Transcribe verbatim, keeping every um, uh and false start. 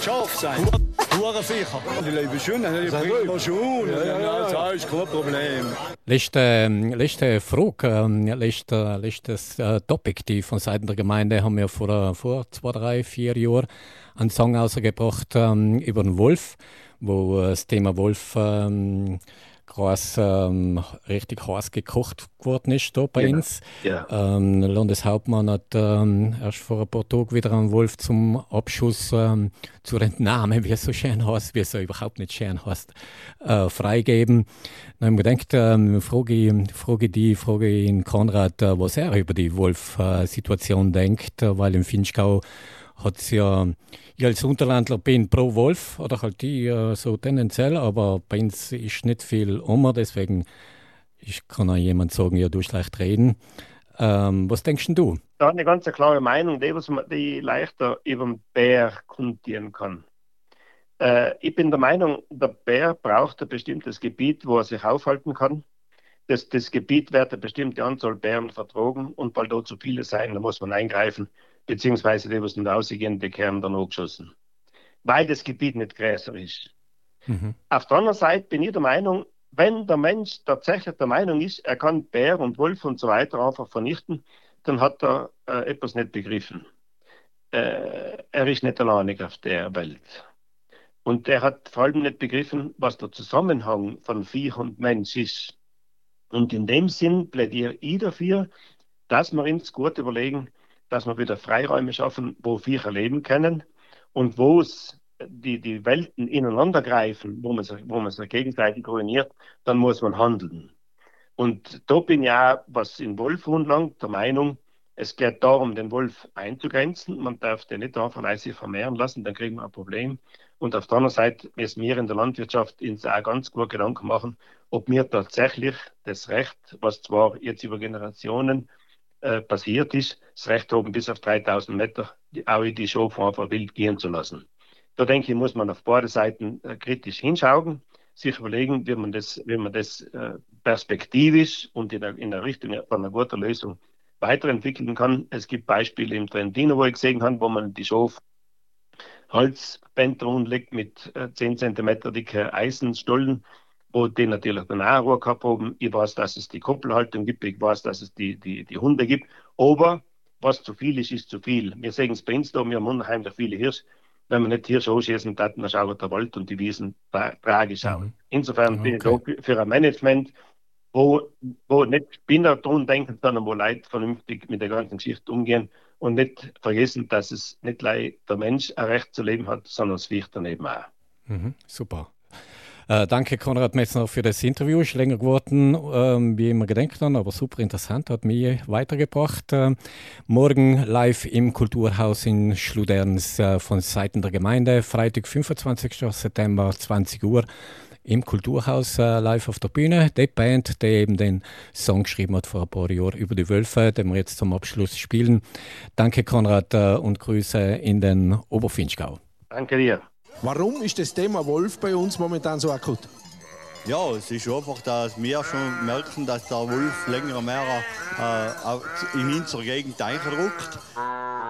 Schaf sein. Hurenviecher. Die leben schön, die bringen schon. Ja, ja, ja, das ist kein Problem. Letzte, letzte Frage, ähm, letzte, letztes äh, Topic, die von Seiten der Gemeinde haben wir vor, vor zwei, drei, vier Jahren einen Song rausgebracht ähm, über den Wolf, wo äh, das Thema Wolf ähm, groß, ähm, richtig heiß gekocht geworden ist da bei Genau. uns. Ja. Ähm, Landeshauptmann hat ähm, erst vor ein paar Tagen wieder einen Wolf zum Abschuss, ähm, zur Entnahme, wie es so schön heißt, wie es so überhaupt nicht schön heißt, äh, freigeben. Dann haben wir gedacht, ähm, frage, ich, frage die, frage ich ihn Konrad, äh, was er über die Wolf-Situation denkt, äh, weil im Vinschgau hat es ja, ich als Unterlandler bin pro Wolf, oder halt die äh, so tendenziell, aber bei uns ist nicht viel um, deswegen ich kann auch jemand sagen, ja, du schlecht reden. Ähm, was denkst denn du? Da hat eine ganz klare Meinung, die, was man die leichter über den Bär kundtieren kann. Äh, ich bin der Meinung, der Bär braucht ein bestimmtes Gebiet, wo er sich aufhalten kann. Das, das Gebiet wird eine bestimmte Anzahl Bären vertragen und weil dort zu viele sein, da muss man eingreifen, beziehungsweise die, was nicht rausgehen, die werden dann angeschossen. Weil das Gebiet nicht größer ist. Mhm. Auf der anderen Seite bin ich der Meinung, wenn der Mensch tatsächlich der Meinung ist, er kann Bär und Wolf und so weiter einfach vernichten, dann hat er äh, etwas nicht begriffen. Äh, er ist nicht alleinig auf der Welt. Und er hat vor allem nicht begriffen, was der Zusammenhang von Viech und Mensch ist. Und in dem Sinn plädiere ich dafür, dass wir uns gut überlegen, dass wir wieder Freiräume schaffen, wo Viecher leben können und wo es die, die Welten ineinander greifen, wo man, sich, wo man sich gegenseitig ruiniert, dann muss man handeln. Und da bin ich auch, was in Wolf anlangt, der Meinung, es geht darum, den Wolf einzugrenzen. Man darf den nicht einfach leise vermehren lassen, dann kriegen wir ein Problem. Und auf der anderen Seite müssen wir in der Landwirtschaft uns auch ganz gut Gedanken machen, ob wir tatsächlich das Recht, was zwar jetzt über Generationen äh, passiert ist, das Recht haben, bis auf dreitausend Meter die, auch die Schafe einfach wild gehen zu lassen. Da denke ich, muss man auf beide Seiten äh, kritisch hinschauen, sich überlegen, wie man das, wie man das äh, perspektivisch und in der, in der Richtung von einer guten Lösung weiterentwickeln kann. Es gibt Beispiele im Trentino, wo ich gesehen habe, wo man die Schafe Holzbänder umlegt mit äh, zehn Zentimeter dicke Eisenstollen, wo die natürlich dann auch Ruhe gehabt haben. Ich weiß, dass es die Koppelhaltung gibt, ich weiß, dass es die, die, die Hunde gibt, aber was zu viel ist, ist zu viel. Wir sehen es bei uns da, wir haben unheimlich viele Hirsche. Wenn wir nicht Hirsche anschießen, dann schaut der Wald und die Wiesen tra tragisch aus. Mhm. Insofern Okay. bin ich da für, für ein Management, wo, wo nicht Spinner dran denken, sondern wo Leute vernünftig mit der ganzen Geschichte umgehen und nicht vergessen, dass es nicht allein der Mensch ein Recht zu leben hat, sondern das Viech daneben auch. Mhm. Super. Äh, danke, Konrad Metzner, für das Interview. Ist länger geworden, ähm, wie immer gedacht haben, aber super interessant, hat mich weitergebracht. Äh, morgen live im Kulturhaus in Schluderns äh, von Seiten der Gemeinde, Freitag, fünfundzwanzigsten September, zwanzig Uhr. Im Kulturhaus äh, live auf der Bühne. Die Band, die eben den Song geschrieben hat vor ein paar Jahren über die Wölfe, den wir jetzt zum Abschluss spielen. Danke, Konrad, äh, und Grüße in den Oberfinchgau. Danke dir. Warum ist das Thema Wolf bei uns momentan so akut? Ja, es ist einfach, dass wir schon merken, dass der Wolf länger mehr äh, in unsere Gegend eindrückt.